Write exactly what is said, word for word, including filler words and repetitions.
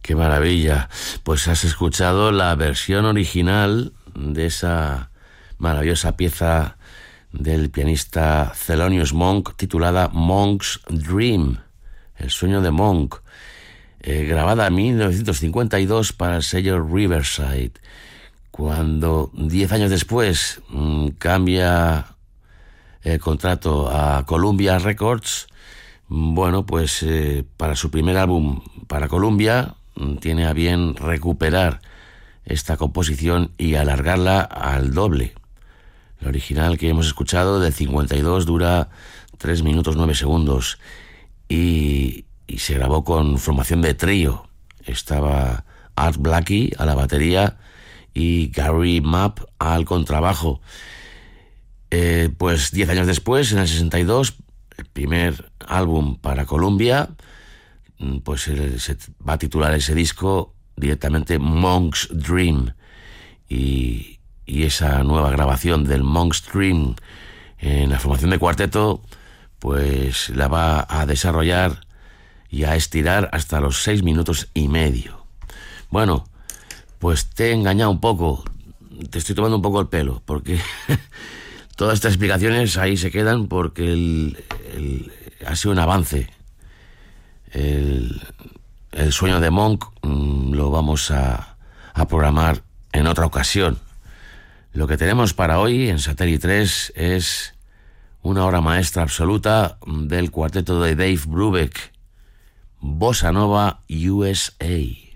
Qué maravilla. Pues has escuchado la versión original de esa maravillosa pieza del pianista Thelonious Monk titulada Monk's Dream, el sueño de Monk, eh, grabada en mil novecientos cincuenta y dos para el sello Riverside. Cuando diez años después mmm, cambia el contrato a Columbia Records, bueno, pues eh, para su primer álbum para Columbia tiene a bien recuperar esta composición y alargarla al doble. La original que hemos escuchado del cincuenta y dos dura tres minutos nueve segundos y, y se grabó con formación de trío. Estaba Art Blakey a la batería y Gary Mapp al contrabajo. Eh, pues diez años después, en el sesenta y dos, el primer álbum para Columbia, pues se va a titular ese disco directamente Monk's Dream, y, y esa nueva grabación del Monk's Dream en la formación de cuarteto pues la va a desarrollar y a estirar hasta los seis minutos y medio. Bueno, pues te he engañado un poco, te estoy tomando un poco el pelo, porque todas estas explicaciones ahí se quedan, porque el, el, ha sido un avance. El, el sueño de Monk mmm, lo vamos a, a programar en otra ocasión. Lo que tenemos para hoy en Satélite tres es una obra maestra absoluta del cuarteto de Dave Brubeck, Bossa Nova U S A.